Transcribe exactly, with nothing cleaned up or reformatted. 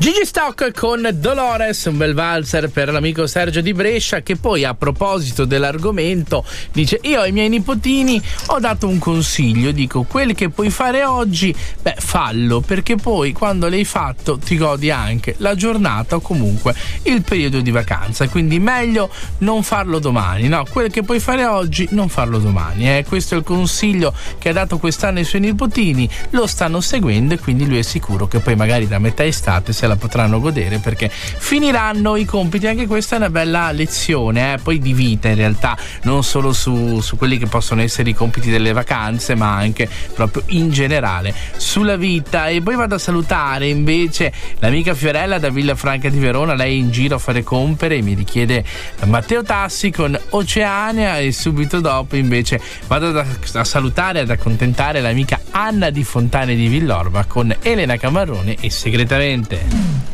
Gigi Stock con Dolores, un bel valzer per l'amico Sergio di Brescia, che poi a proposito dell'argomento dice: io ai miei nipotini ho dato un consiglio, dico quelli che puoi fare oggi, beh fallo, perché poi quando l'hai fatto ti godi anche la giornata o comunque il periodo di vacanza, quindi meglio non farlo domani, no, quel che puoi fare oggi non farlo domani, eh? Questo è il consiglio che ha dato quest'anno ai suoi nipotini, lo stanno seguendo e quindi lui è sicuro che poi magari da metà estate se la potranno godere, perché finiranno i compiti. Anche questa è una bella lezione, eh? Poi di vita in realtà, non solo su, su quelli che possono essere i compiti delle vacanze, ma anche proprio in generale sulla vita. E poi vado a salutare invece l'amica Fiorella da Villafranca di Verona, lei è in giro a fare compere e mi richiede Matteo Tassi con Oceania, e subito dopo invece vado a, a salutare e ad accontentare l'amica Anna di Fontane di Villorba con Elena Camarone e Segretamente.